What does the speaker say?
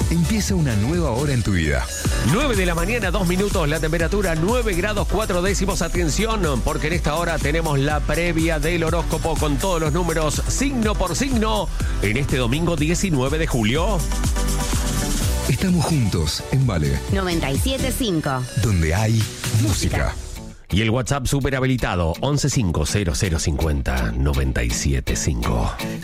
Empieza una nueva hora en tu vida. 9 de la mañana, 2 minutos, la temperatura 9 grados 4 décimos. Atención, porque en esta hora tenemos la previa del horóscopo con todos los números signo por signo en este domingo 19 de julio. Estamos juntos en Vale, 97.5. donde hay música. Y el WhatsApp súper habilitado, 1150050 975.